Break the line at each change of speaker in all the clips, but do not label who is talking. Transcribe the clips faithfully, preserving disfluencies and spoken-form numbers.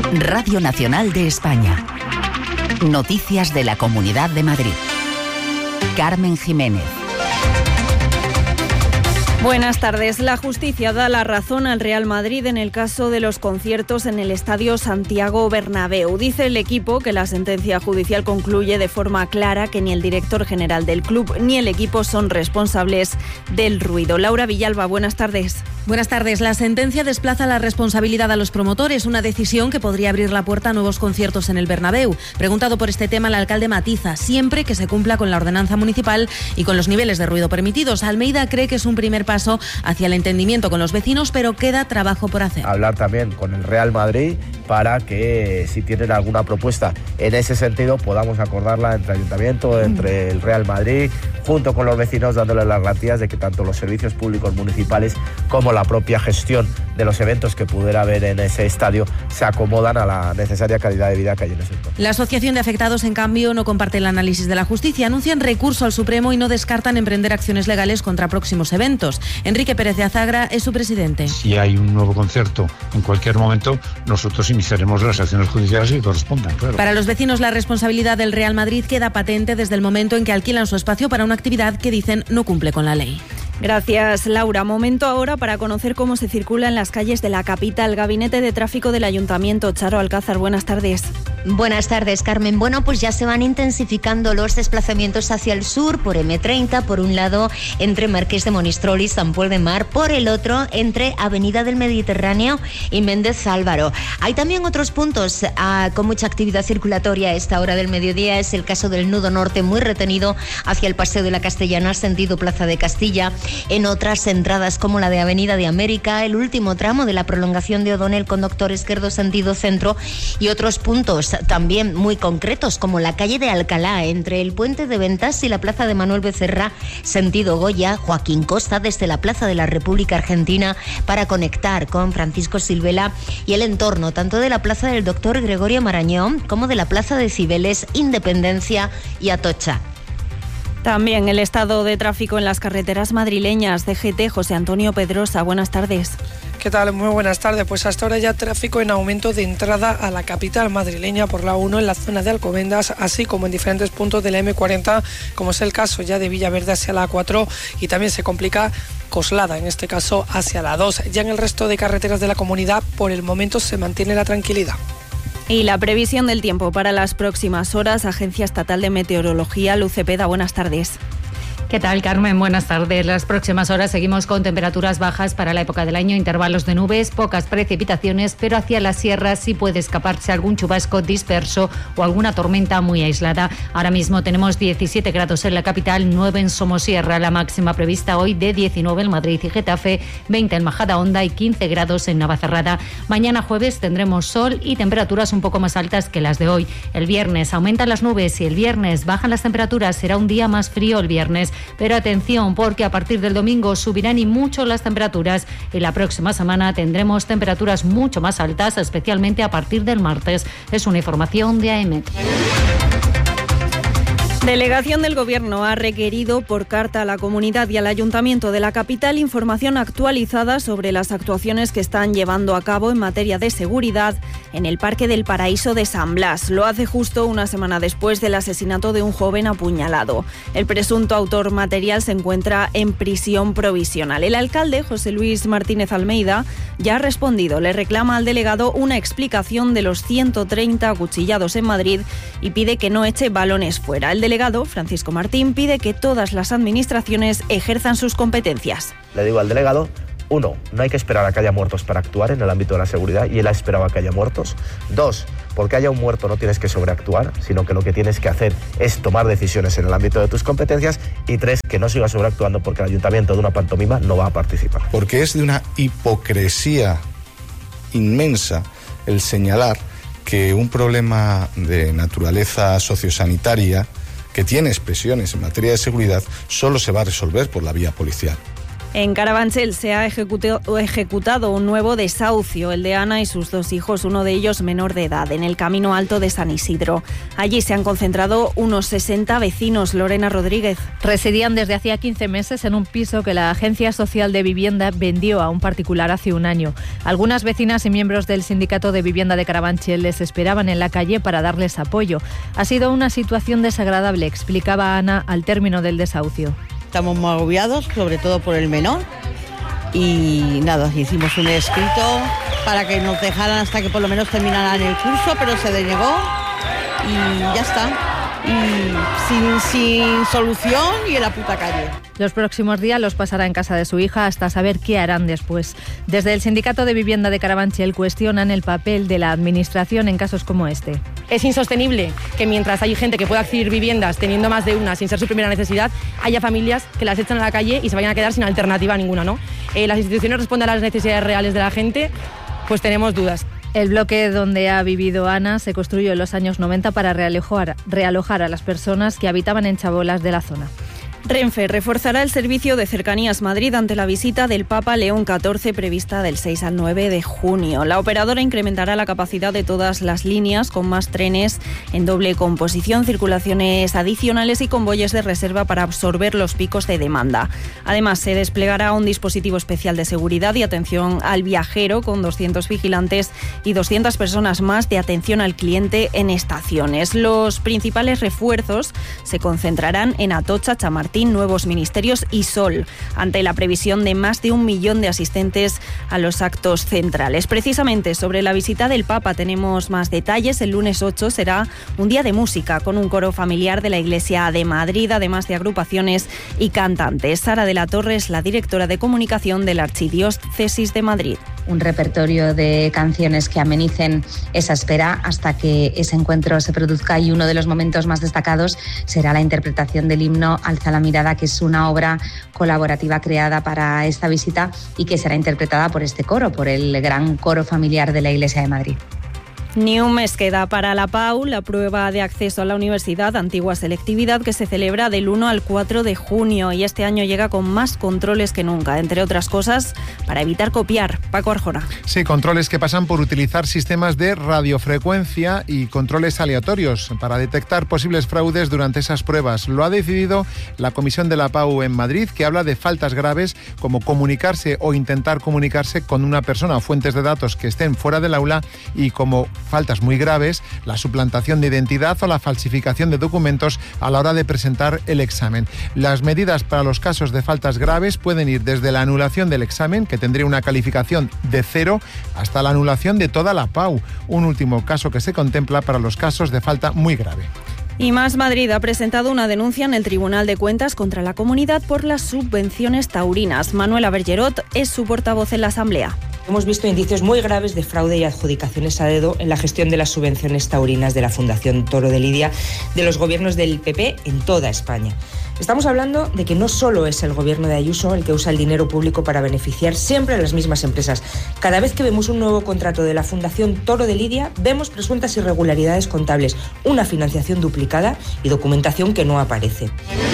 Radio Nacional de España. Noticias de la Comunidad de Madrid. Carmen Jiménez.
Buenas tardes. La justicia da la razón al Real Madrid en el caso de los conciertos en el Estadio Santiago Bernabéu. Dice el equipo que la sentencia judicial concluye de forma clara que ni el director general del club ni el equipo son responsables del ruido. Laura Villalba, buenas tardes.
Buenas tardes. La sentencia desplaza la responsabilidad a los promotores, una decisión que podría abrir la puerta a nuevos conciertos en el Bernabéu. Preguntado por este tema, el alcalde matiza, siempre que se cumpla con la ordenanza municipal y con los niveles de ruido permitidos. Almeida cree que es un primer paso hacia el entendimiento con los vecinos, pero queda trabajo por hacer.
Hablar también con el Real Madrid para que, si tienen alguna propuesta en ese sentido, podamos acordarla entre Ayuntamiento, entre el Real Madrid, junto con los vecinos, dándoles las garantías de que tanto los servicios públicos municipales como la propia gestión de los eventos que pudiera haber en ese estadio se acomodan a la necesaria calidad de vida que hay en ese sector.
La Asociación de Afectados, en cambio, no comparte el análisis de la justicia. Anuncian recurso al Supremo y no descartan emprender acciones legales contra próximos eventos. Enrique Pérez de Azagra es su presidente.
Si hay un nuevo concierto en cualquier momento, nosotros iniciaremos las acciones judiciales que correspondan, claro.
Para los vecinos, la responsabilidad del Real Madrid queda patente desde el momento en que alquilan su espacio para una actividad que dicen no cumple con la ley.
Gracias, Laura. Momento ahora para conocer cómo se circula en las calles de la capital. Gabinete de Tráfico del Ayuntamiento. Charo Alcázar, buenas tardes.
Buenas tardes, Carmen. Bueno, pues ya se van intensificando los desplazamientos hacia el sur por eme treinta, por un lado entre Marqués de Monistrol y San Pol de Mar, por el otro entre Avenida del Mediterráneo y Méndez Álvaro. Hay también otros puntos ah, con mucha actividad circulatoria a esta hora del mediodía. Es el caso del nudo norte, muy retenido hacia el Paseo de la Castellana, sentido Plaza de Castilla. En otras entradas, como la de Avenida de América, el último tramo de la prolongación de O'Donnell con Doctor Esquerdo sentido centro, y otros puntos también muy concretos, como la calle de Alcalá, entre el Puente de Ventas y la Plaza de Manuel Becerra, sentido Goya, Joaquín Costa, desde la Plaza de la República Argentina, para conectar con Francisco Silvela y el entorno, tanto de la Plaza del Doctor Gregorio Marañón como de la Plaza de Cibeles, Independencia y Atocha.
También el estado de tráfico en las carreteras madrileñas. D G T, José Antonio Pedrosa, buenas tardes.
¿Qué tal? Muy buenas tardes. Pues hasta ahora ya tráfico en aumento de entrada a la capital madrileña por la uno en la zona de Alcobendas, así como en diferentes puntos de la eme cuarenta, como es el caso ya de Villaverde hacia la A cuatro, y también se complica Coslada, en este caso hacia la dos. Ya en el resto de carreteras de la comunidad, por el momento se mantiene la tranquilidad.
Y la previsión del tiempo para las próximas horas. Agencia Estatal de Meteorología, Luz Cepeda, buenas tardes.
¿Qué tal, Carmen? Buenas tardes. Las próximas horas seguimos con temperaturas bajas para la época del año, intervalos de nubes, pocas precipitaciones, pero hacia las sierras sí puede escaparse algún chubasco disperso o alguna tormenta muy aislada. Ahora mismo tenemos diecisiete grados en la capital, nueve en Somosierra, la máxima prevista hoy de diecinueve en Madrid y Getafe, veinte en Majadahonda y quince grados en Navacerrada. Mañana jueves tendremos sol y temperaturas un poco más altas que las de hoy. El viernes aumentan las nubes y el viernes bajan las temperaturas. Será un día más frío el viernes. Pero atención, porque a partir del domingo subirán y mucho las temperaturas, y la próxima semana tendremos temperaturas mucho más altas, especialmente a partir del martes. Es una información de A E M E T.
Delegación del Gobierno ha requerido por carta a la comunidad y al Ayuntamiento de la capital información actualizada sobre las actuaciones que están llevando a cabo en materia de seguridad en el Parque del Paraíso de San Blas. Lo hace justo una semana después del asesinato de un joven apuñalado. El presunto autor material se encuentra en prisión provisional. El alcalde, José Luis Martínez Almeida, ya ha respondido. Le reclama al delegado una explicación de los ciento treinta acuchillados en Madrid y pide que no eche balones fuera. El delegado delegado, Francisco Martín, pide que todas las administraciones ejerzan sus competencias.
Le digo al delegado, uno, no hay que esperar a que haya muertos para actuar en el ámbito de la seguridad, y él ha esperado a que haya muertos. Dos, porque haya un muerto no tienes que sobreactuar, sino que lo que tienes que hacer es tomar decisiones en el ámbito de tus competencias. Y tres, que no siga sobreactuando porque el ayuntamiento de una pantomima no va a participar.
Porque es de una hipocresía inmensa el señalar que un problema de naturaleza sociosanitaria que tiene expresiones en materia de seguridad solo se va a resolver por la vía policial.
En Carabanchel se ha ejecutado un nuevo desahucio, el de Ana y sus dos hijos, uno de ellos menor de edad, en el Camino Alto de San Isidro. Allí se han concentrado unos sesenta vecinos. Lorena Rodríguez.
Residían desde hacía quince meses en un piso que la Agencia Social de Vivienda vendió a un particular hace un año. Algunas vecinas y miembros del Sindicato de Vivienda de Carabanchel les esperaban en la calle para darles apoyo. Ha sido una situación desagradable, explicaba Ana al término del desahucio.
Estamos muy agobiados, sobre todo por el menor, y nada, hicimos un escrito para que nos dejaran hasta que por lo menos terminaran el curso, pero se denegó y ya está. Y sin, sin solución y en la puta calle.
Los próximos días los pasará en casa de su hija hasta saber qué harán después. Desde el Sindicato de Vivienda de Carabanchel cuestionan el papel de la Administración en casos como este.
Es insostenible que mientras hay gente que pueda adquirir viviendas teniendo más de una sin ser su primera necesidad, haya familias que las echan a la calle y se vayan a quedar sin alternativa ninguna, ¿no? Eh, las instituciones responden a las necesidades reales de la gente, pues tenemos dudas.
El bloque donde ha vivido Ana se construyó en los años noventa para realojar, realojar a las personas que habitaban en chabolas de la zona.
Renfe reforzará el servicio de Cercanías Madrid ante la visita del Papa León catorce prevista del seis al nueve de junio. La operadora incrementará la capacidad de todas las líneas con más trenes en doble composición, circulaciones adicionales y convoyes de reserva para absorber los picos de demanda. Además, se desplegará un dispositivo especial de seguridad y atención al viajero con doscientos vigilantes y doscientas personas más de atención al cliente en estaciones. Los principales refuerzos se concentrarán en Atocha, Chamartín, Nuevos Ministerios y Sol, ante la previsión de más de un millón de asistentes a los actos centrales. Precisamente sobre la visita del Papa tenemos más detalles. El lunes ocho será un día de música con un coro familiar de la Iglesia de Madrid, además de agrupaciones y cantantes. Sara de la Torre es la directora de comunicación de la Archidiócesis de Madrid.
Un repertorio de canciones que amenicen esa espera hasta que ese encuentro se produzca, y uno de los momentos más destacados será la interpretación del himno Alza la mirada, que es una obra colaborativa creada para esta visita y que será interpretada por este coro, por el gran coro familiar de la Iglesia de Madrid.
Ni un mes queda para la P A U, la prueba de acceso a la universidad, antigua selectividad, que se celebra del uno al cuatro de junio, y este año llega con más controles que nunca, entre otras cosas, para evitar copiar. Paco Arjona.
Sí, controles que pasan por utilizar sistemas de radiofrecuencia y controles aleatorios para detectar posibles fraudes durante esas pruebas. Lo ha decidido la comisión de la P A U en Madrid, que habla de faltas graves como comunicarse o intentar comunicarse con una persona o fuentes de datos que estén fuera del aula, y como faltas muy graves, la suplantación de identidad o la falsificación de documentos a la hora de presentar el examen. Las medidas para los casos de faltas graves pueden ir desde la anulación del examen, que tendría una calificación de cero, hasta la anulación de toda la P A U, un último caso que se contempla para los casos de falta muy grave.
Y Más Madrid ha presentado una denuncia en el Tribunal de Cuentas contra la comunidad por las subvenciones taurinas. Manuela Bergerot es su portavoz en la Asamblea.
Hemos visto indicios muy graves de fraude y adjudicaciones a dedo en la gestión de las subvenciones taurinas de la Fundación Toro de Lidia de los gobiernos del P P en toda España. Estamos hablando de que no solo es el gobierno de Ayuso el que usa el dinero público para beneficiar siempre a las mismas empresas. Cada vez que vemos un nuevo contrato de la Fundación Toro de Lidia, vemos presuntas irregularidades contables, una financiación duplicada y documentación que no aparece.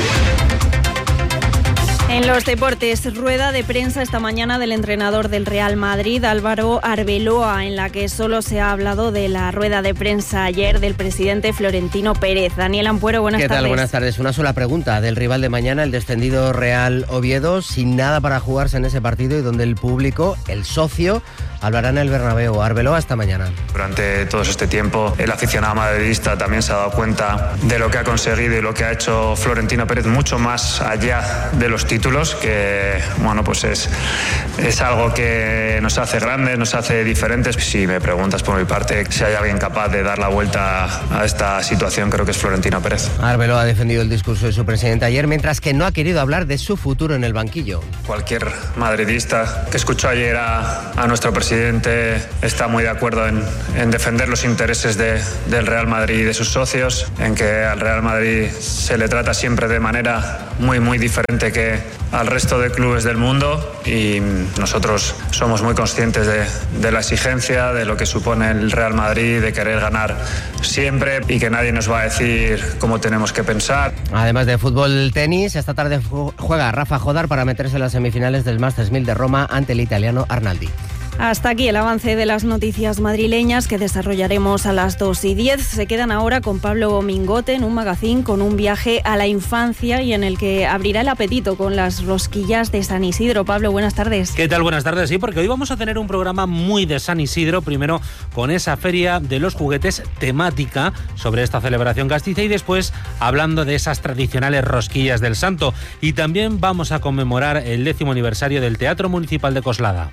En los deportes, rueda de prensa esta mañana del entrenador del Real Madrid, Álvaro Arbeloa, en la que solo se ha hablado de la rueda de prensa ayer del presidente Florentino Pérez. Daniel Ampuero, buenas
tardes. ¿Qué tal?
tardes.
Buenas tardes. Una sola pregunta del rival de mañana, el descendido Real Oviedo, sin nada para jugarse en ese partido y donde el público, el socio, hablará en el Bernabéu. Arbeloa, hasta mañana.
Durante todo este tiempo, el aficionado madridista también se ha dado cuenta de lo que ha conseguido y lo que ha hecho Florentino Pérez, mucho más allá de los títulos, que bueno, pues es, es algo que nos hace grandes, nos hace diferentes. Si me preguntas por mi parte si hay alguien capaz de dar la vuelta a esta situación, creo que es Florentino Pérez.
Arbeloa ha defendido el discurso de su presidente ayer, mientras que no ha querido hablar de su futuro en el banquillo.
Cualquier madridista que escuchó ayer a, a nuestro presidente presidente está muy de acuerdo en, en defender los intereses de, del Real Madrid y de sus socios, en que al Real Madrid se le trata siempre de manera muy, muy diferente que al resto de clubes del mundo, y nosotros somos muy conscientes de, de la exigencia, de lo que supone el Real Madrid, de querer ganar siempre y que nadie nos va a decir cómo tenemos que pensar.
Además de fútbol, tenis, esta tarde juega Rafa Jodar para meterse en las semifinales del Masters mil de Roma ante el italiano Arnaldi.
Hasta aquí el avance de las noticias madrileñas que desarrollaremos a las dos y diez. Se quedan ahora con Pablo Mingote en un magazín con un viaje a la infancia y en el que abrirá el apetito con las rosquillas de San Isidro. Pablo, buenas tardes.
¿Qué tal? Buenas tardes. Sí, porque hoy vamos a tener un programa muy de San Isidro, primero con esa feria de los juguetes temática sobre esta celebración castiza y después hablando de esas tradicionales rosquillas del Santo. Y también vamos a conmemorar el décimo aniversario del Teatro Municipal de Coslada.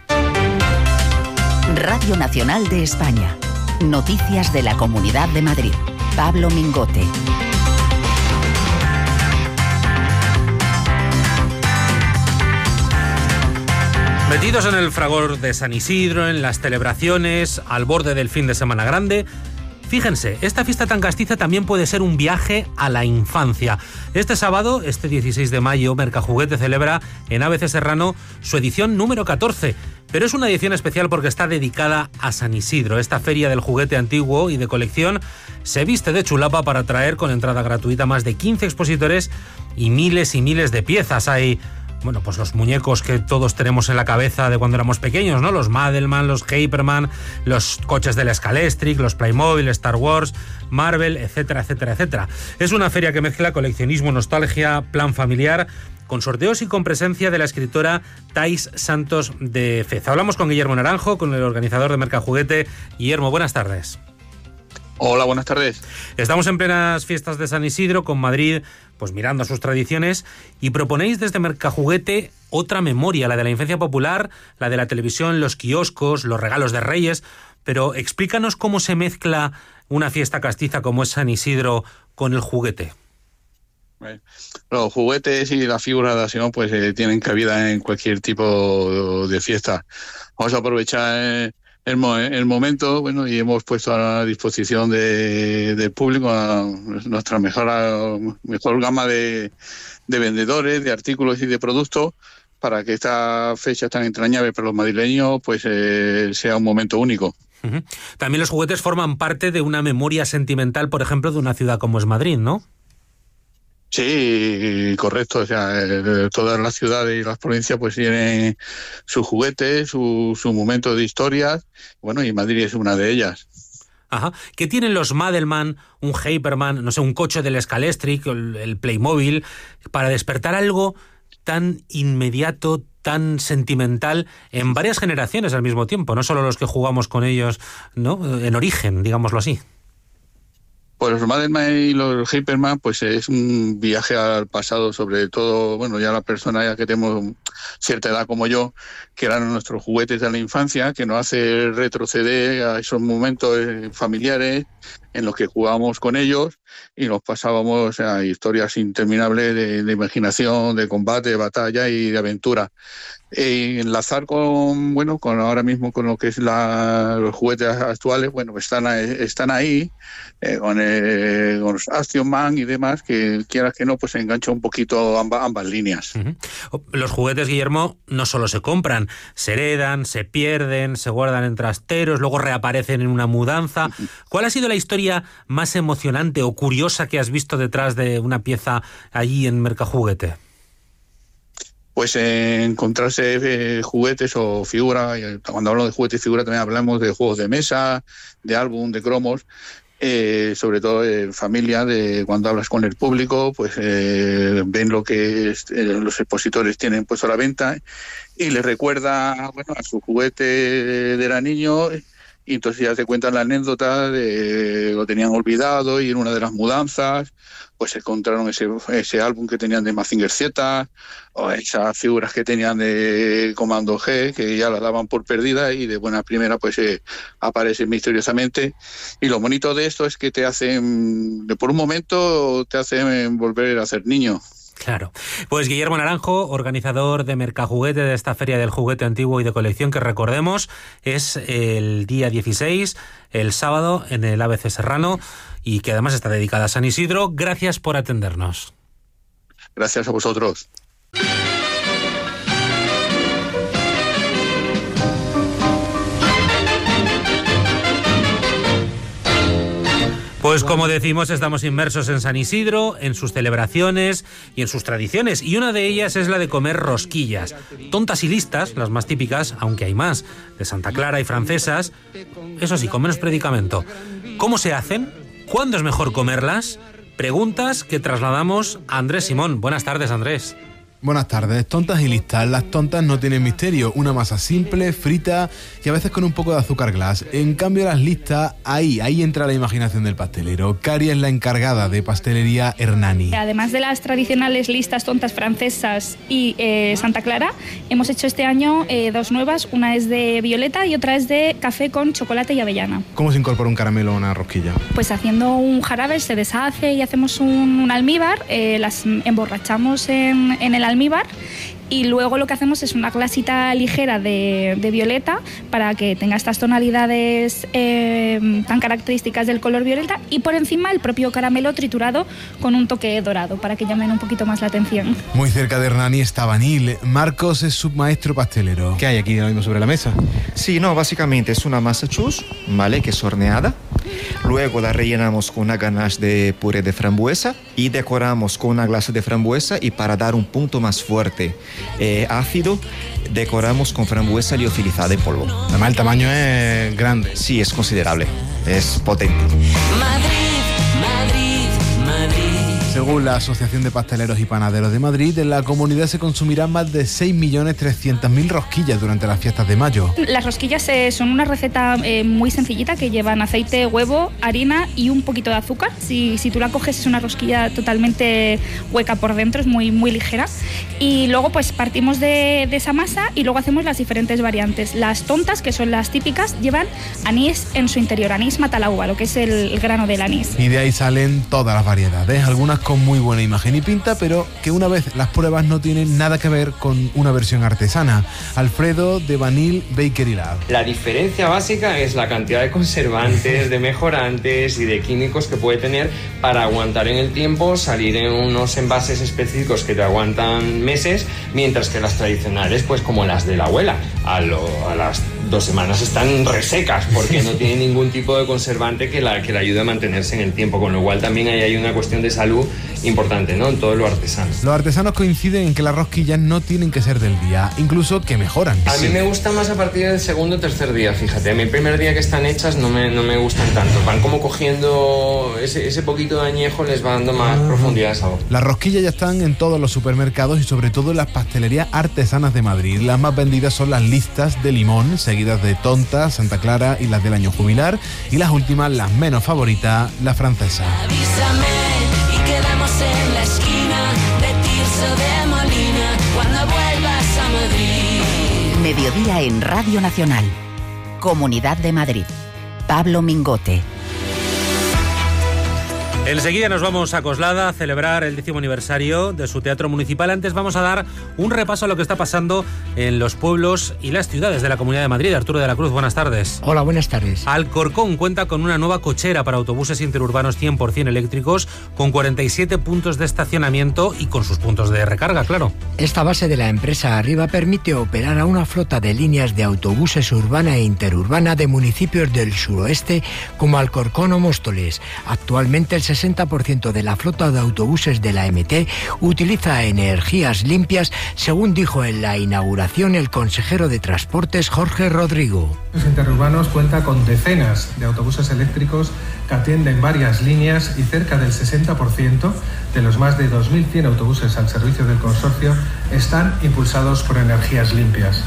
Radio Nacional de España. Noticias de la Comunidad de Madrid. Pablo Mingote.
Metidos en el fragor de San Isidro, en las celebraciones, al borde del fin de semana grande. Fíjense, esta fiesta tan castiza también puede ser un viaje a la infancia. Este sábado, este dieciséis de mayo, Mercajuguete celebra en A B C Serrano su edición número catorce. Pero es una edición especial porque está dedicada a San Isidro. Esta feria del juguete antiguo y de colección se viste de chulapa para traer con entrada gratuita más de quince expositores y miles y miles de piezas. Hay, bueno, pues los muñecos que todos tenemos en la cabeza de cuando éramos pequeños, ¿no? Los Madelman, los Hyperman, los coches del Scalestric, los Playmobil, Star Wars, Marvel, etcétera, etcétera, etcétera. Es una feria que mezcla coleccionismo, nostalgia, plan familiar, con sorteos y con presencia de la escritora Thais Santos de Fez. Hablamos con Guillermo Naranjo, con el organizador de Mercajuguete. Guillermo, buenas tardes.
Hola, buenas tardes.
Estamos en plenas fiestas de San Isidro, con Madrid pues mirando sus tradiciones, y proponéis desde Mercajuguete otra memoria, la de la infancia popular, la de la televisión, los kioscos, los regalos de Reyes. Pero explícanos cómo se mezcla una fiesta castiza como es San Isidro con el juguete.
Los juguetes y las figuras de acción pues eh, tienen cabida en cualquier tipo de fiesta. Vamos a aprovechar eh, el, mo el momento, bueno, y hemos puesto a la disposición de, del público a nuestra mejor, mejor gama de, de vendedores, de artículos y de productos, para que esta fecha tan entrañable para los madrileños pues eh, sea un momento único.
Uh-huh. También los juguetes forman parte de una memoria sentimental, por ejemplo, de una ciudad como es Madrid, ¿no?
Sí, correcto. O sea, eh, todas las ciudades y las provincias pues tienen sus juguetes, su, su momento de historia. Bueno, y Madrid es una de ellas.
Ajá. ¿Qué tienen los Madelman, un Hyperman, no sé, un coche del Scalestric, el, el Playmobil, para despertar algo tan inmediato, tan sentimental en varias generaciones al mismo tiempo? No solo los que jugamos con ellos, ¿no?, en origen, digámoslo así.
Pues los Madelman y los Hyperman, pues es un viaje al pasado, sobre todo, bueno, ya la persona ya que tenemos cierta edad como yo, que eran nuestros juguetes de la infancia, que nos hace retroceder a esos momentos familiares en los que jugábamos con ellos y nos pasábamos a historias interminables de, de imaginación, de combate, de batalla y de aventura. E enlazar con, bueno, con ahora mismo con lo que es la, los juguetes actuales, bueno, están, están ahí, eh, con, eh, con los Action Man y demás, que quieras que no, pues engancha un poquito ambas, ambas líneas.
Uh-huh. Los juguetes, Guillermo, no solo se compran, se heredan, se pierden, se guardan en trasteros, luego reaparecen en una mudanza. Uh-huh. ¿Cuál ha sido la historia más emocionante o curiosa que has visto detrás de una pieza allí en Mercajuguete?
Pues eh, encontrarse eh, juguetes o figuras. Cuando hablamos de juguetes y figuras también hablamos de juegos de mesa, de álbum, de cromos, eh, sobre todo en familia, de cuando hablas con el público, pues eh, ven lo que es, eh, los expositores tienen puesto a la venta y les recuerda, bueno, a su juguete de era niño. Y entonces ya te cuentan la anécdota de lo tenían olvidado y en una de las mudanzas pues encontraron ese, ese álbum que tenían de Mazinger Z o esas figuras que tenían de Comando G, que ya las daban por perdidas y de buena primera pues eh, aparecen misteriosamente. Y lo bonito de esto es que te hacen, de por un momento te hacen volver a ser niño.
Claro. Pues Guillermo Naranjo, organizador de Mercajuguete, de esta Feria del Juguete Antiguo y de Colección, que recordemos es el día dieciséis, el sábado, en el A B C Serrano, y que además está dedicada a San Isidro. Gracias por atendernos.
Gracias a vosotros.
Pues como decimos, estamos inmersos en San Isidro, en sus celebraciones y en sus tradiciones, y una de ellas es la de comer rosquillas, tontas y listas, las más típicas, aunque hay más, de Santa Clara y francesas, eso sí, con menos predicamento. ¿Cómo se hacen? ¿Cuándo es mejor comerlas? Preguntas que trasladamos a Andrés Simón. Buenas tardes, Andrés.
Buenas tardes. Tontas y listas. Las tontas no tienen misterio. Una masa simple, frita y a veces con un poco de azúcar glass. En cambio, las listas, ahí, ahí entra la imaginación del pastelero. Cari es la encargada de Pastelería Hernani.
Además de las tradicionales listas tontas francesas y eh, Santa Clara, hemos hecho este año eh, dos nuevas. Una es de violeta y otra es de café con chocolate y avellana.
¿Cómo se incorpora un caramelo a una rosquilla?
Pues haciendo un jarabe, se deshace y hacemos un, un almíbar. Eh, las emborrachamos en, en el almíbar y luego lo que hacemos es una glasita ligera de, de violeta para que tenga estas tonalidades eh, tan características del color violeta, y por encima el propio caramelo triturado con un toque dorado para que llamen un poquito más la atención.
Muy cerca de Hernani está Vanil. Marcos es submaestro pastelero. ¿Qué hay aquí ahora mismo sobre la mesa?
Sí, no, básicamente es una masa chus, ¿vale? Que es horneada. Luego la rellenamos con una ganache de puré de frambuesa y decoramos con una glasa de frambuesa, y para dar un punto más fuerte eh, ácido, decoramos con frambuesa liofilizada en polvo.
Además el tamaño es grande.
Sí, es considerable, es potente.
Madrid, Madrid, Madrid.
Según la Asociación de Pasteleros y Panaderos de Madrid, en la comunidad se consumirán más de seis millones trescientas mil rosquillas durante las fiestas de mayo.
Las rosquillas eh, son una receta eh, muy sencillita, que llevan aceite, huevo, harina y un poquito de azúcar. Si, si tú la coges, es una rosquilla totalmente hueca por dentro, es muy, muy ligera. Y luego pues partimos de, de esa masa y luego hacemos las diferentes variantes. Las tontas, que son las típicas, llevan anís en su interior, anís matalauba, lo que es el, el grano del anís.
Y de ahí salen todas las variedades, algunas con muy buena imagen y pinta, pero que una vez las pruebas no tienen nada que ver con una versión artesana. Alfredo, de Vanil Bakery Lab.
La diferencia básica es la cantidad de conservantes, de mejorantes y de químicos que puede tener para aguantar en el tiempo, salir en unos envases específicos que te aguantan meses, mientras que las tradicionales, pues como las de la abuela, a, lo, a las dos semanas están resecas porque no tienen ningún tipo de conservante que la, que la ayude a mantenerse en el tiempo, con lo cual también ahí hay una cuestión de salud importante, ¿no? En todo lo artesano.
Los artesanos coinciden en que las rosquillas no tienen que ser del día, incluso que mejoran.
A mí me gusta más a partir del segundo o tercer día, fíjate. A mí el primer día que están hechas no me, no me gustan tanto. Van como cogiendo ese, ese poquito de añejo, les va dando más uh-huh. profundidad de sabor.
Las rosquillas ya están en todos los supermercados y sobre todo en las pastelerías artesanas de Madrid. Las más vendidas son las listas de limón, seguidas de tontas, Santa Clara y las del año jubilar, y las últimas, las menos favoritas, la francesa.
Avísame y quedamos en la esquina de Tirso de Molina cuando vuelvas a Madrid.
Mediodía en Radio Nacional. Comunidad de Madrid. Pablo Mingote.
Enseguida nos vamos a Coslada a celebrar el décimo aniversario de su teatro municipal. Antes vamos a dar un repaso a lo que está pasando en los pueblos y las ciudades de la Comunidad de Madrid. Arturo de la Cruz, buenas tardes.
Hola, buenas tardes.
Alcorcón cuenta con una nueva cochera para autobuses interurbanos cien por ciento eléctricos, con cuarenta y siete puntos de estacionamiento y con sus puntos de recarga, claro.
Esta base de la empresa Arriba permite operar a una flota de líneas de autobuses urbana e interurbana de municipios del suroeste como Alcorcón o Móstoles. Actualmente el sesenta por ciento de la flota de autobuses de la M T utiliza energías limpias, según dijo en la inauguración el consejero de Transportes Jorge Rodrigo.
Los interurbanos cuenta con decenas de autobuses eléctricos que atienden varias líneas y cerca del sesenta por ciento de los más de dos mil cien autobuses al servicio del consorcio están impulsados por energías limpias.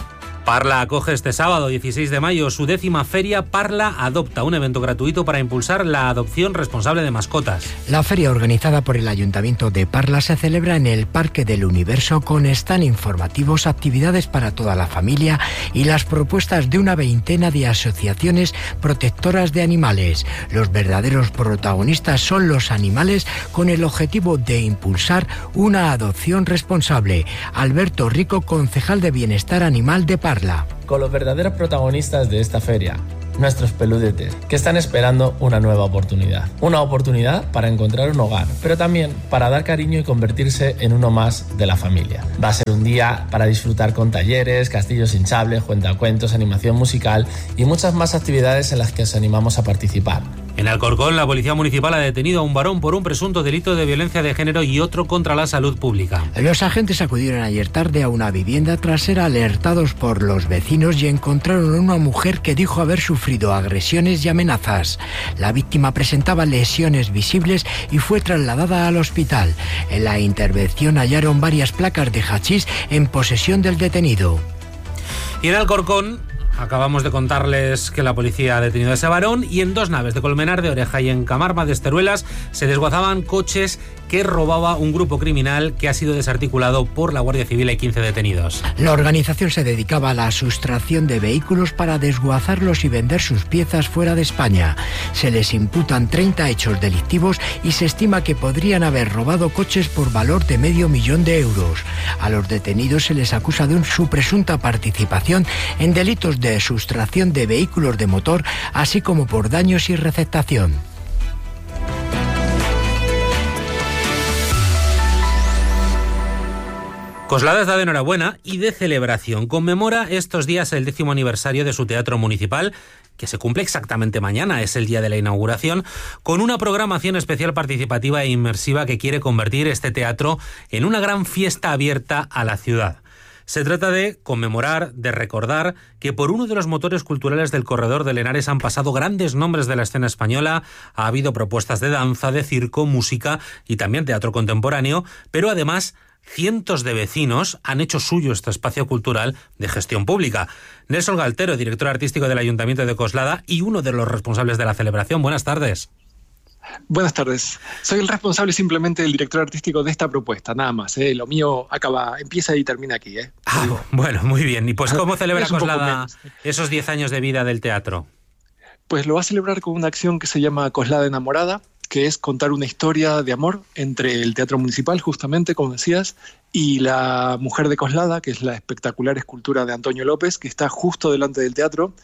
Parla acoge este sábado dieciséis de mayo su décima feria Parla Adopta, un evento gratuito para impulsar la adopción responsable de mascotas.
La feria organizada por el Ayuntamiento de Parla se celebra en el Parque del Universo con stand informativos, actividades para toda la familia y las propuestas de una veintena de asociaciones protectoras de animales. Los verdaderos protagonistas son los animales con el objetivo de impulsar una adopción responsable. Alberto Rico, concejal de Bienestar Animal de Parla.
Con los verdaderos protagonistas de esta feria, nuestros peludetes, que están esperando una nueva oportunidad. Una oportunidad para encontrar un hogar, pero también para dar cariño y convertirse en uno más de la familia. Va a ser un día para disfrutar con talleres, castillos hinchables, cuentacuentos, animación musical y muchas más actividades en las que os animamos a participar.
En Alcorcón, la Policía Municipal ha detenido a un varón por un presunto delito de violencia de género y otro contra la salud pública.
Los agentes acudieron ayer tarde a una vivienda tras ser alertados por los vecinos y encontraron a una mujer que dijo haber sufrido agresiones y amenazas. La víctima presentaba lesiones visibles y fue trasladada al hospital. En la intervención hallaron varias placas de hachís en posesión del detenido.
Y en Alcorcón acabamos de contarles que la policía ha detenido a ese varón y en dos naves de Colmenar de Oreja y en Camarma de Esteruelas se desguazaban coches que robaba un grupo criminal que ha sido desarticulado por la Guardia Civil. Hay quince detenidos.
La organización se dedicaba a la sustracción de vehículos para desguazarlos y vender sus piezas fuera de España. Se les imputan treinta hechos delictivos y se estima que podrían haber robado coches por valor de medio millón de euros. A los detenidos se les acusa de un, su presunta participación en delitos de sustracción de vehículos de motor, así como por daños y receptación.
Coslada está de enhorabuena y de celebración. Conmemora estos días el décimo aniversario de su teatro municipal, que se cumple exactamente mañana, es el día de la inauguración, con una programación especial participativa e inmersiva que quiere convertir este teatro en una gran fiesta abierta a la ciudad. Se trata de conmemorar, de recordar que por uno de los motores culturales del Corredor del Henares han pasado grandes nombres de la escena española. Ha habido propuestas de danza, de circo, música y también teatro contemporáneo, pero además cientos de vecinos han hecho suyo este espacio cultural de gestión pública. Nelson Galtero, director artístico del Ayuntamiento de Coslada y uno de los responsables de la celebración. Buenas tardes.
Buenas tardes. Soy el responsable simplemente del director artístico de esta propuesta, nada más. ¿eh? Lo mío acaba, empieza y termina aquí. ¿eh?
Ah, bueno, muy bien. ¿Y pues cómo celebra Coslada esos diez años de vida del teatro?
Pues lo va a celebrar con una acción que se llama Coslada Enamorada, que es contar una historia de amor entre el Teatro Municipal, justamente, como decías, y la Mujer de Coslada, que es la espectacular escultura de Antonio López, que está justo delante del teatro.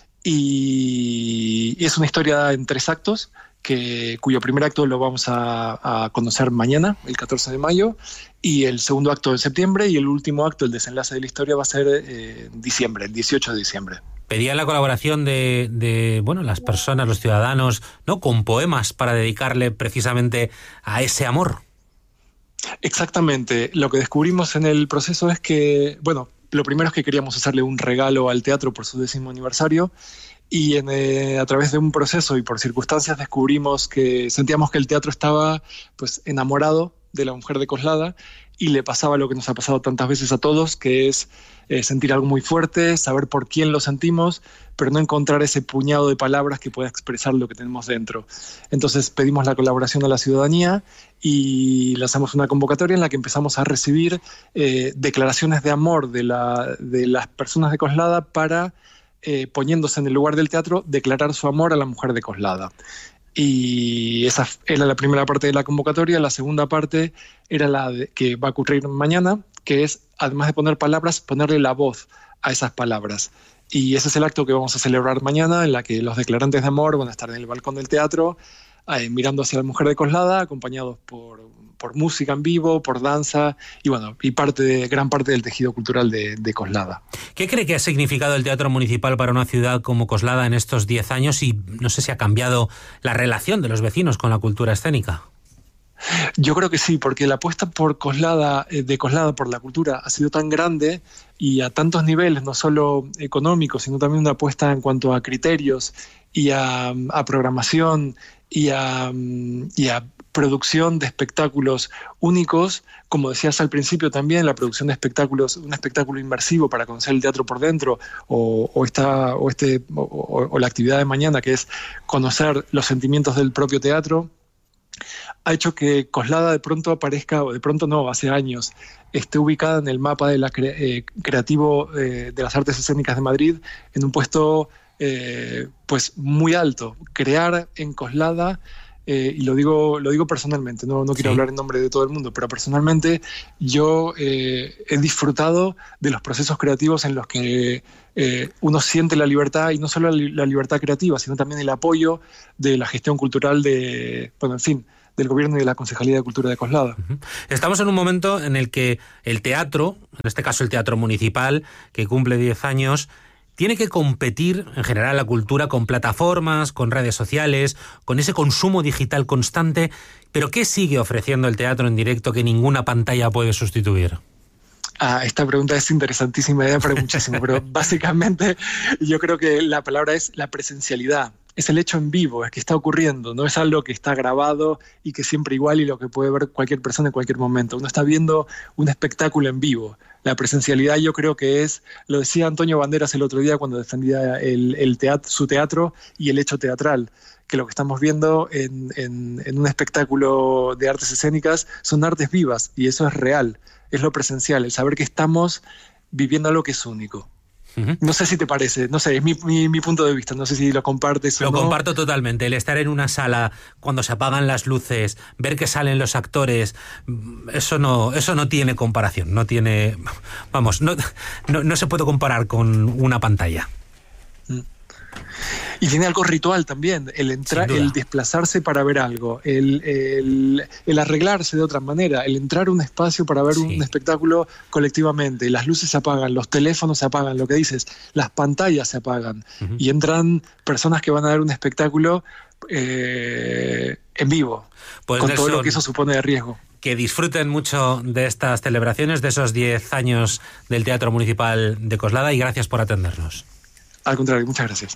Y es una historia en tres actos, que, cuyo primer acto lo vamos a, a conocer mañana, el catorce de mayo, y el segundo acto en septiembre, y el último acto, el desenlace de la historia, va a ser eh, en diciembre, el dieciocho de diciembre.
Pedían la colaboración de, de bueno, las personas, los ciudadanos, ¿no?, con poemas para dedicarle precisamente a ese amor.
Exactamente. Lo que descubrimos en el proceso es que, bueno, lo primero es que queríamos hacerle un regalo al teatro por su décimo aniversario, y en, eh, a través de un proceso y por circunstancias descubrimos que sentíamos que el teatro estaba pues enamorado de la Mujer de Coslada y le pasaba lo que nos ha pasado tantas veces a todos, que es eh, sentir algo muy fuerte, saber por quién lo sentimos, pero no encontrar ese puñado de palabras que pueda expresar lo que tenemos dentro. Entonces pedimos la colaboración a la ciudadanía y lanzamos una convocatoria en la que empezamos a recibir eh, declaraciones de amor de, la, de las personas de Coslada para, eh, poniéndose en el lugar del teatro, declarar su amor a la Mujer de Coslada. Y esa era la primera parte de la convocatoria. La segunda parte era la de, que va a ocurrir mañana, que es, además de poner palabras, ponerle la voz a esas palabras. Y ese es el acto que vamos a celebrar mañana, en la que los declarantes de amor van a estar en el balcón del teatro, eh, mirando hacia la Mujer de Coslada, acompañados por, por música en vivo, por danza y bueno, y parte de, gran parte del tejido cultural de, de Coslada.
¿Qué cree que ha significado el teatro municipal para una ciudad como Coslada en estos diez años y no sé si ha cambiado la relación de los vecinos con la cultura escénica?
Yo creo que sí, porque la apuesta por Coslada, de Coslada por la cultura ha sido tan grande y a tantos niveles, no solo económicos, sino también una apuesta en cuanto a criterios y a, a programación y a, y a producción de espectáculos únicos, como decías al principio también, la producción de espectáculos, un espectáculo inmersivo para conocer el teatro por dentro, o, o, esta, o, este, o, o la actividad de mañana, que es conocer los sentimientos del propio teatro, ha hecho que Coslada de pronto aparezca, o de pronto no, hace años, esté ubicada en el mapa de la cre- eh, creativo eh, de las artes escénicas de Madrid, en un puesto eh, pues muy alto. Crear en Coslada, eh, y lo digo, lo digo personalmente, no, no quiero sí. hablar en nombre de todo el mundo, pero personalmente yo eh, he disfrutado de los procesos creativos en los que eh, uno siente la libertad, y no solo la, la libertad creativa, sino también el apoyo de la gestión cultural de, bueno, en fin, del Gobierno y de la Concejalía de Cultura de Coslada.
Uh-huh. Estamos en un momento en el que el teatro, en este caso el Teatro Municipal, que cumple diez años, tiene que competir, en general, la cultura con plataformas, con redes sociales, con ese consumo digital constante. ¿Pero qué sigue ofreciendo el teatro en directo que ninguna pantalla puede sustituir?
Ah, esta pregunta es interesantísima, ya para muchísimo, pero básicamente yo creo que la palabra es la presencialidad. Es el hecho en vivo, es que está ocurriendo, no es algo que está grabado y que siempre igual y lo que puede ver cualquier persona en cualquier momento. Uno está viendo un espectáculo en vivo. La presencialidad yo creo que es, lo decía Antonio Banderas el otro día cuando defendía el, el teatro, su teatro y el hecho teatral, que lo que estamos viendo en, en, en un espectáculo de artes escénicas son artes vivas, y eso es real, es lo presencial, el saber que estamos viviendo algo que es único. Uh-huh. No sé si te parece, no sé, es mi, mi, mi punto de vista, no sé si lo compartes o
no.
Lo
comparto totalmente, el estar en una sala cuando se apagan las luces, ver que salen los actores, eso no, eso no tiene comparación, no tiene, vamos, no, no, no se puede comparar con una pantalla.
Y tiene algo ritual también, el entrar, el desplazarse para ver algo, el, el, el arreglarse de otra manera, el entrar a un espacio para ver sí. un espectáculo colectivamente. Las luces se apagan, los teléfonos se apagan, lo que dices, las pantallas se apagan, uh-huh. y entran personas que van a ver un espectáculo eh, en vivo, pues con Nelson, todo lo que eso supone de riesgo.
Que disfruten mucho de estas celebraciones, de esos diez años del Teatro Municipal de Coslada, y gracias por atendernos.
Al contrario, muchas gracias.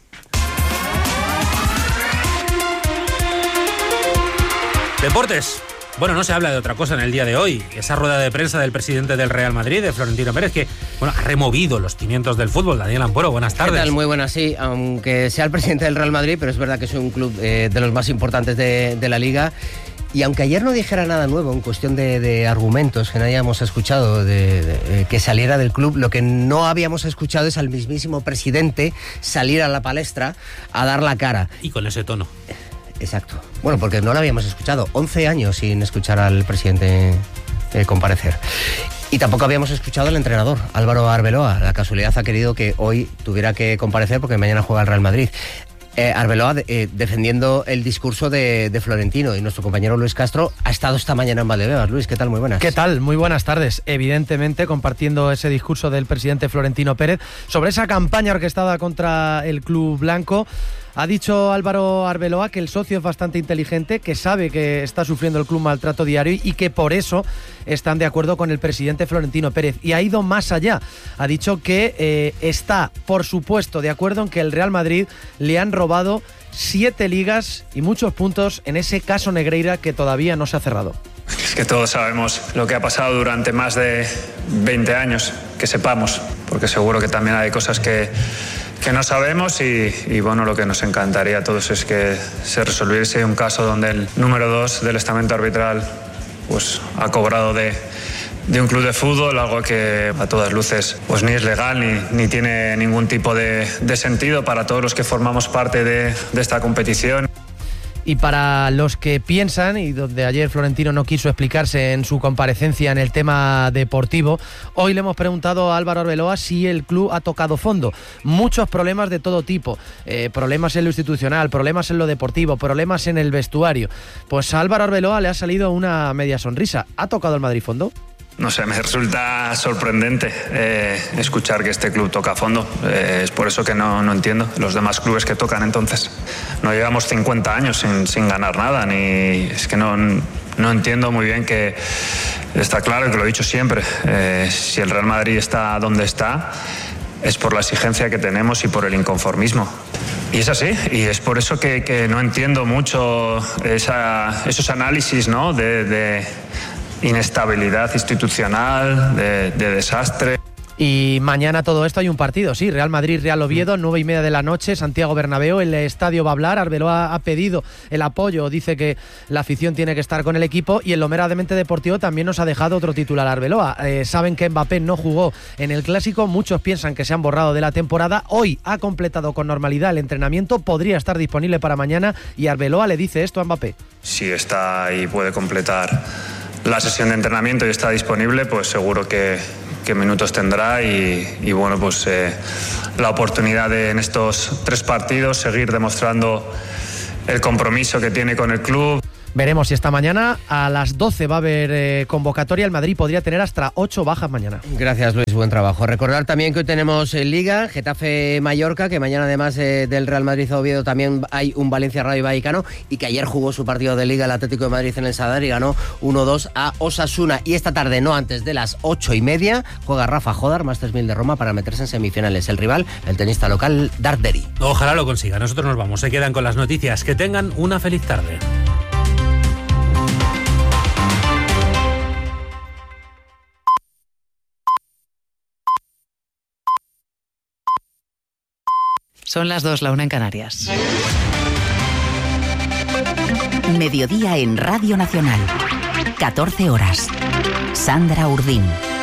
Deportes. Bueno, no se habla de otra cosa en el día de hoy. Esa rueda de prensa del presidente del Real Madrid, de Florentino Pérez, que bueno, ha removido los cimientos del fútbol. Daniel Ampuero, buenas tardes.
¿Qué tal? Muy buenas, sí. Aunque sea el presidente del Real Madrid, pero es verdad que es un club eh, de los más importantes de, de la Liga. Y aunque ayer no dijera nada nuevo en cuestión de, de argumentos que no hayamos escuchado de, de, que saliera del club, lo que no habíamos escuchado es al mismísimo presidente salir a la palestra a dar la cara.
Y con ese tono.
Exacto. Bueno, porque no lo habíamos escuchado. once años sin escuchar al presidente eh, comparecer. Y tampoco habíamos escuchado al entrenador, Álvaro Arbeloa. La casualidad ha querido que hoy tuviera que comparecer porque mañana juega el Real Madrid. Eh, Arbeloa eh, defendiendo el discurso de, de Florentino, y nuestro compañero Luis Castro ha estado esta mañana en Valdebebas. Luis, ¿qué tal? Muy buenas.
¿Qué tal? Muy buenas tardes. Evidentemente compartiendo ese discurso del presidente Florentino Pérez sobre esa campaña orquestada contra el club blanco. Ha dicho Álvaro Arbeloa que el socio es bastante inteligente, que sabe que está sufriendo el club maltrato diario y que por eso están de acuerdo con el presidente Florentino Pérez. Y ha ido más allá. Ha dicho que eh, está, por supuesto, de acuerdo en que el Real Madrid le han robado siete ligas y muchos puntos en ese caso Negreira que todavía no se ha cerrado.
Es que todos sabemos lo que ha pasado durante más de veinte años, que sepamos, porque seguro que también hay cosas que... que no sabemos y, y bueno, lo que nos encantaría a todos es que se resolviese un caso donde el número dos del estamento arbitral pues ha cobrado de, de un club de fútbol, algo que a todas luces pues ni es legal ni, ni tiene ningún tipo de, de sentido para todos los que formamos parte de, de esta competición.
Y para los que piensan, y donde ayer Florentino no quiso explicarse en su comparecencia en el tema deportivo, hoy le hemos preguntado a Álvaro Arbeloa si el club ha tocado fondo. Muchos problemas de todo tipo, eh, problemas en lo institucional, problemas en lo deportivo, problemas en el vestuario. Pues a Álvaro Arbeloa le ha salido una media sonrisa. ¿Ha tocado el Madrid fondo?
No sé, me resulta sorprendente eh, escuchar que este club toca a fondo. Eh, es por eso que no, no entiendo los demás clubes que tocan entonces. No llevamos cincuenta años sin, sin ganar nada, ni es que no, no entiendo muy bien que está claro, que lo he dicho siempre, eh, si el Real Madrid está donde está, es por la exigencia que tenemos y por el inconformismo. Y es así, y es por eso que, que no entiendo mucho esa, esos análisis, ¿no?, de, de inestabilidad institucional, de, de desastre.
Y mañana todo esto hay un partido, sí, Real Madrid, Real Oviedo, nueve y media de la noche, Santiago Bernabéu, el estadio va a hablar, Arbeloa ha pedido el apoyo, dice que la afición tiene que estar con el equipo, y el lo meramente deportivo también nos ha dejado otro titular Arbeloa. Eh, saben que Mbappé no jugó en el Clásico, muchos piensan que se han borrado de la temporada, hoy ha completado con normalidad el entrenamiento, podría estar disponible para mañana, y Arbeloa le dice esto a Mbappé.
Si está y puede completar la sesión de entrenamiento y está disponible, pues seguro que qué minutos tendrá y, y bueno, pues eh, la oportunidad de en estos tres partidos seguir demostrando el compromiso que tiene con el club.
Veremos si esta mañana a las doce va a haber eh, convocatoria. El Madrid podría tener hasta ocho bajas mañana.
Gracias, Luis, buen trabajo. Recordar también que hoy tenemos en Liga, Getafe-Mallorca, que mañana además eh, del Real Madrid-Oviedo también hay un Valencia-Rayo Vallecano, y que ayer jugó su partido de Liga el Atlético de Madrid en el Sadar y ganó uno dos a Osasuna. Y esta tarde, no antes de las ocho y media, juega Rafa Jodar, Masters mil de Roma, para meterse en semifinales. El rival, el tenista local, Darderi.
Ojalá lo consiga. Nosotros nos vamos. Se quedan con las noticias. Que tengan una feliz tarde.
Son las dos, la una en Canarias. Mediodía en Radio Nacional. catorce horas. Sandra Urdín.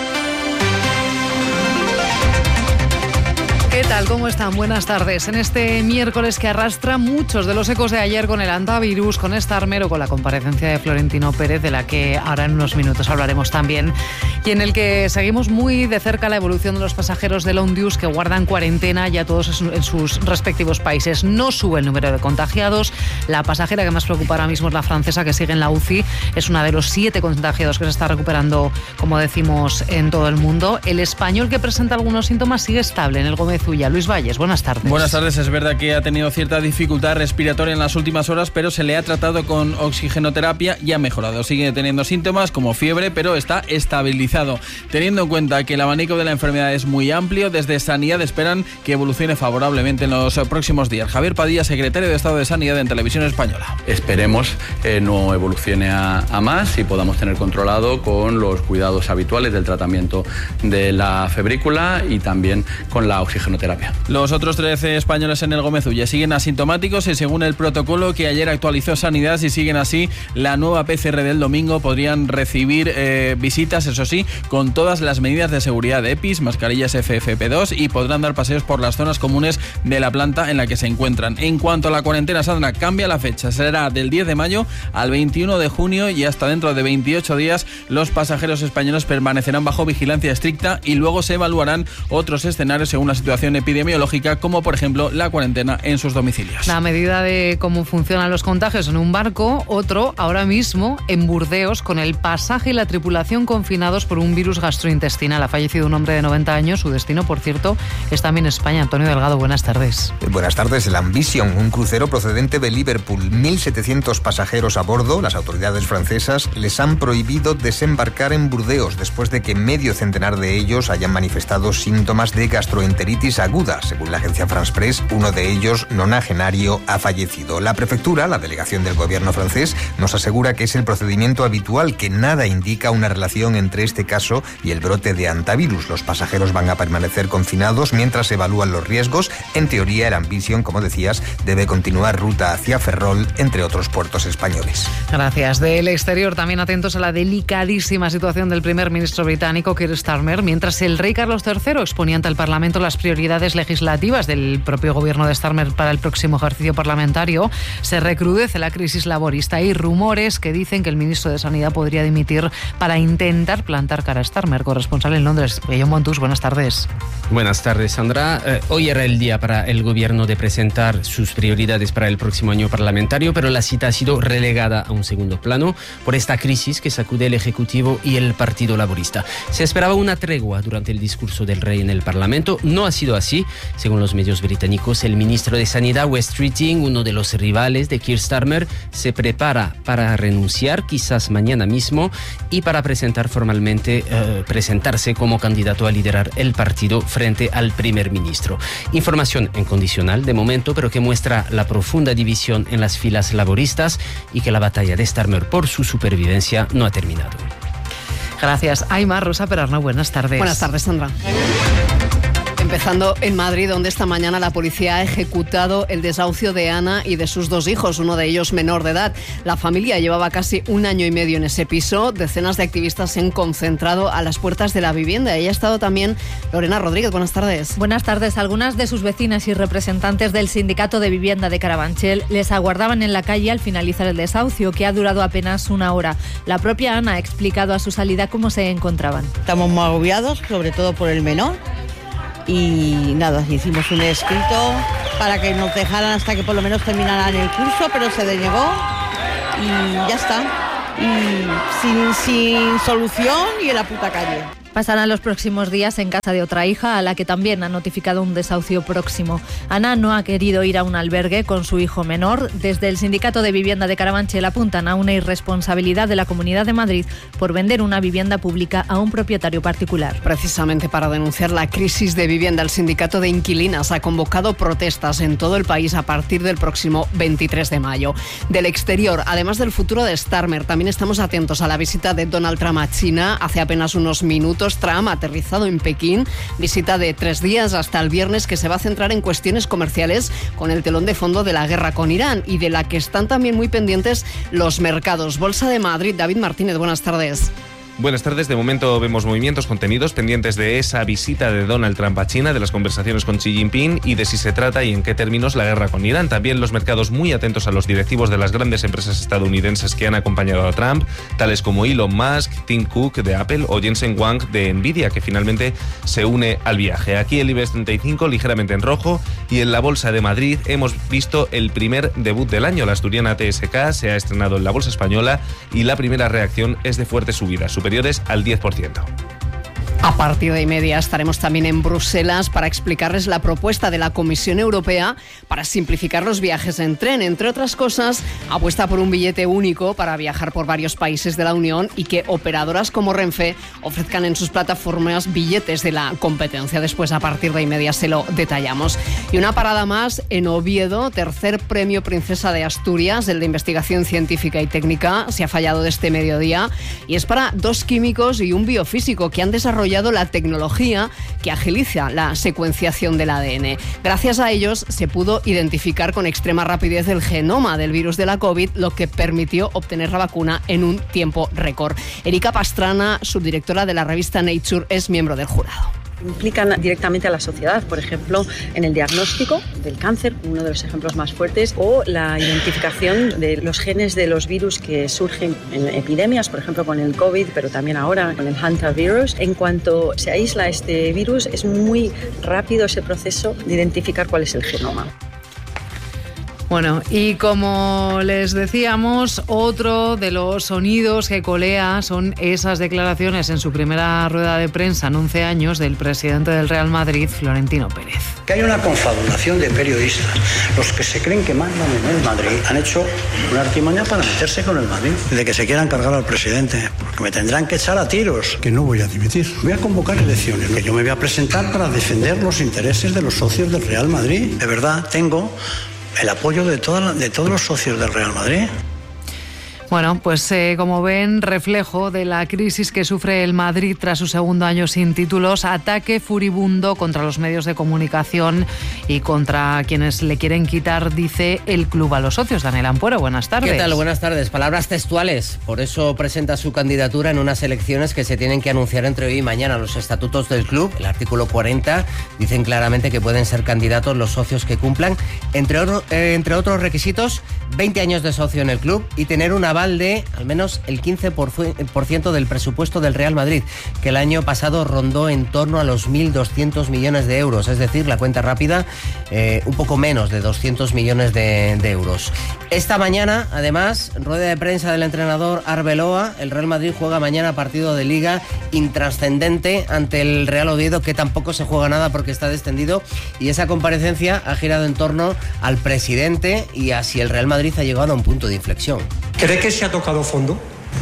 ¿Qué tal? ¿Cómo están? Buenas tardes. En este miércoles que arrastra muchos de los ecos de ayer con el antivirus, con Starmer o con la comparecencia de Florentino Pérez, de la que ahora en unos minutos hablaremos también, y en el que seguimos muy de cerca la evolución de los pasajeros del Ondius que guardan cuarentena ya todos en sus respectivos países. No sube el número de contagiados. La pasajera que más preocupa ahora mismo es la francesa, que sigue en la U C I. Es una de los siete contagiados que se está recuperando, como decimos, en todo el mundo. El español, que presenta algunos síntomas, sigue estable en el Gómez Ulla. Luis Valles, buenas tardes.
Buenas tardes. Es verdad que ha tenido cierta dificultad respiratoria en las últimas horas, pero se le ha tratado con oxigenoterapia y ha mejorado. Sigue teniendo síntomas como fiebre, pero está estabilizado. Teniendo en cuenta que el abanico de la enfermedad es muy amplio, desde Sanidad esperan que evolucione favorablemente en los próximos días. Javier Padilla, secretario de Estado de Sanidad en Televisión Española.
Esperemos eh, no evolucione a, a más y podamos tener controlado con los cuidados habituales del tratamiento de la febrícula y también con la oxigenoterapia.
Los otros trece españoles en el Gómez Ulla siguen asintomáticos y, según el protocolo que ayer actualizó Sanidad, si siguen así, la nueva P C R del domingo podrían recibir eh, visitas, eso sí, con todas las medidas de seguridad de EPIs, mascarillas F F P dos, y podrán dar paseos por las zonas comunes de la planta en la que se encuentran. En cuanto a la cuarentena, Sandra, cambia la fecha. Será del diez de mayo al veintiuno de junio, y hasta dentro de veintiocho días los pasajeros españoles permanecerán bajo vigilancia estricta y luego se evaluarán otros escenarios según la situación epidemiológica, como por ejemplo la cuarentena en sus domicilios.
La medida de cómo funcionan los contagios en un barco, otro ahora mismo en Burdeos, con el pasaje y la tripulación confinados por un virus gastrointestinal. Ha fallecido un hombre de noventa años. Su destino, por cierto, es también España. Antonio Delgado, buenas tardes.
Buenas tardes. El Ambition, un crucero procedente de Liverpool, mil setecientos pasajeros a bordo. Las autoridades francesas les han prohibido desembarcar en Burdeos después de que medio centenar de ellos hayan manifestado síntomas de gastroenteritis aguda. Según la agencia France Press, uno de ellos, nonagenario, ha fallecido. La prefectura, la delegación del gobierno francés, nos asegura que es el procedimiento habitual, que nada indica una relación entre este caso y el brote de antivirus. Los pasajeros van a permanecer confinados mientras se evalúan los riesgos. En teoría, el Ambition, como decías, debe continuar ruta hacia Ferrol, entre otros puertos españoles.
Gracias. Del exterior, también atentos a la delicadísima situación del primer ministro británico, Keir Starmer, mientras el rey Carlos tercero exponía ante el Parlamento las prioridades legislativas del propio gobierno de Starmer para el próximo ejercicio parlamentario. Se recrudece la crisis laborista. Hay rumores que dicen que el ministro de Sanidad podría dimitir para intentar plantar cara a Starmer. Corresponsal en Londres, Guillaume Montus, buenas tardes.
Buenas tardes, Sandra. Eh, hoy era el día para el gobierno de presentar sus prioridades para el próximo año parlamentario, pero la cita ha sido relegada a un segundo plano por esta crisis que sacude el Ejecutivo y el Partido Laborista. Se esperaba una tregua durante el discurso del rey en el Parlamento. No ha sido sido así. Según los medios británicos, el ministro de Sanidad, Wes Keating, uno de los rivales de Keir Starmer, se prepara para renunciar quizás mañana mismo y para presentar formalmente, eh, presentarse como candidato a liderar el partido frente al primer ministro. Información incondicional de momento, pero que muestra la profunda división en las filas laboristas y que la batalla de Starmer por su supervivencia no ha terminado.
Gracias, Aymar. Rosa Perarna, buenas tardes.
Buenas tardes, Sandra. Empezando en Madrid, donde esta mañana la policía ha ejecutado el desahucio de Ana y de sus dos hijos, uno de ellos menor de edad. La familia llevaba casi un año y medio en ese piso. Decenas de activistas se han concentrado a las puertas de la vivienda. Ahí ha estado también Lorena Rodríguez. Buenas tardes.
Buenas tardes. Algunas de sus vecinas y representantes del Sindicato de Vivienda de Carabanchel les aguardaban en la calle al finalizar el desahucio, que ha durado apenas una hora. La propia Ana ha explicado a su salida cómo se encontraban.
Estamos muy agobiados, sobre todo por el menor. Y nada, hicimos un escrito para que nos dejaran hasta que por lo menos terminaran el curso, pero se denegó y ya está. Y sin, sin solución y en la puta calle.
Pasarán los próximos días en casa de otra hija, a la que también ha notificado un desahucio próximo. Ana no ha querido ir a un albergue con su hijo menor. Desde el Sindicato de Vivienda de Carabanchel apuntan a una irresponsabilidad de la Comunidad de Madrid por vender una vivienda pública a un propietario particular.
Precisamente para denunciar la crisis de vivienda, el Sindicato de Inquilinas ha convocado protestas en todo el país a partir del próximo veintitrés de mayo. Del exterior, además del futuro de Starmer, también estamos atentos a la visita de Donald Trump a China. Hace apenas unos minutos Trump ha aterrizado en Pekín, visita de tres días hasta el viernes que se va a centrar en cuestiones comerciales con el telón de fondo de la guerra con Irán y de la que están también muy pendientes los mercados. Bolsa de Madrid, David Martínez, buenas tardes.
Buenas tardes. De momento vemos movimientos contenidos pendientes de esa visita de Donald Trump a China, de las conversaciones con Xi Jinping y de si se trata y en qué términos la guerra con Irán. También los mercados muy atentos a los directivos de las grandes empresas estadounidenses que han acompañado a Trump, tales como Elon Musk, Tim Cook de Apple o Jensen Huang de Nvidia, que finalmente se une al viaje. Aquí el IBEX treinta y cinco ligeramente en rojo y en la Bolsa de Madrid hemos visto el primer debut del año. La asturiana T S K se ha estrenado en la Bolsa Española y la primera reacción es de fuertes subidas, superiores al diez por ciento.
A partir de y media estaremos también en Bruselas para explicarles la propuesta de la Comisión Europea para simplificar los viajes en tren. Entre otras cosas, apuesta por un billete único para viajar por varios países de la Unión y que operadoras como Renfe ofrezcan en sus plataformas billetes de la competencia. Después, a partir de y media, se lo detallamos. Y una parada más en Oviedo, tercer premio Princesa de Asturias, el de investigación científica y técnica. Se ha fallado de este mediodía y es para dos químicos y un biofísico que han desarrollado la tecnología que agiliza la secuenciación del A D N. Gracias a ellos se pudo identificar con extrema rapidez el genoma del virus de la COVID, lo que permitió obtener la vacuna en un tiempo récord. Erika Pastrana, subdirectora de la revista Nature, es miembro del jurado.
Implican directamente a la sociedad, por ejemplo, en el diagnóstico del cáncer, uno de los ejemplos más fuertes, o la identificación de los genes de los virus que surgen en epidemias, por ejemplo con el COVID, pero también ahora con el hantavirus. En cuanto se aísla este virus, es muy rápido ese proceso de identificar cuál es el genoma.
Bueno, y como les decíamos, otro de los sonidos que colea son esas declaraciones en su primera rueda de prensa en once años del presidente del Real Madrid, Florentino Pérez.
Que hay una confabulación de periodistas. Los que se creen que mandan en el Madrid han hecho una artimaña para meterse con el Madrid. De que se quieran cargar al presidente, porque me tendrán que echar a tiros. Que no voy a dimitir. Voy a convocar elecciones. Que yo me voy a presentar para defender los intereses de los socios del Real Madrid. De verdad, tengo el apoyo de, toda, de todos los socios del Real Madrid.
Bueno, pues eh, como ven, reflejo de la crisis que sufre el Madrid tras su segundo año sin títulos, ataque furibundo contra los medios de comunicación y contra quienes le quieren quitar, dice el club a los socios. Daniel Ampuero, buenas tardes.
¿Qué tal? Buenas tardes. Palabras textuales. Por eso presenta su candidatura en unas elecciones que se tienen que anunciar entre hoy y mañana. Los estatutos del club, el artículo cuarenta, dicen claramente que pueden ser candidatos los socios que cumplan, entre, oro, eh, entre otros requisitos, veinte años de socio en el club y tener una global de al menos el quince por ciento del presupuesto del Real Madrid, que el año pasado rondó en torno a los mil doscientos millones de euros, es decir, la cuenta rápida, eh, un poco menos de doscientos millones de, de euros. Esta mañana, además, rueda de prensa del entrenador Arbeloa, el Real Madrid juega mañana partido de Liga intrascendente ante el Real Oviedo, que tampoco se juega nada porque está descendido, y esa comparecencia ha girado en torno al presidente y a si el Real Madrid ha llegado a un punto de inflexión.
¿Cree que se ha tocado fondo?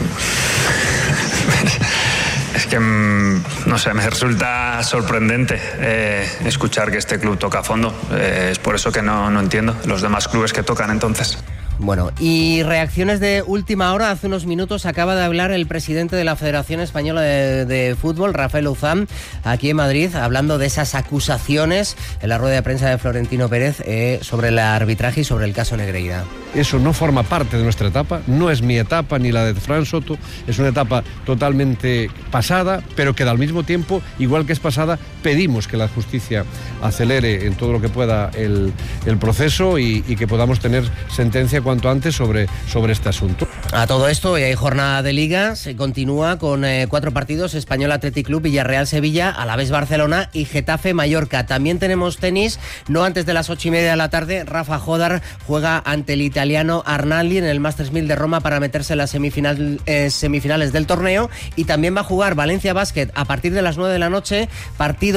Es que, no sé, me resulta sorprendente eh, escuchar que este club toca a fondo. Eh, es por eso que no, no entiendo los demás clubes que tocan entonces.
Bueno, y reacciones de última hora. Hace unos minutos acaba de hablar el presidente de la Federación Española de, de Fútbol, Rafael Uzán, aquí en Madrid, hablando de esas acusaciones en la rueda de prensa de Florentino Pérez eh, sobre el arbitraje y sobre el caso Negreira.
Eso no forma parte de nuestra etapa, no es mi etapa ni la de Fran Soto, es una etapa totalmente pasada, pero que al mismo tiempo, igual que es pasada, pedimos que la justicia acelere en todo lo que pueda el, el proceso y, y que podamos tener sentencia cuanto antes sobre, sobre este asunto.
A todo esto, hoy hay jornada de Liga, se continúa con eh, cuatro partidos: Español Athletic Club, Villarreal Sevilla, Alavés Barcelona y Getafe Mallorca. También tenemos tenis, no antes de las ocho y media de la tarde. Rafa Jodar juega ante el italiano Arnaldi en el Masters mil de Roma para meterse en las semifinal, eh, semifinales del torneo, y también va a jugar Valencia Basket a partir de las nueve de la noche, partido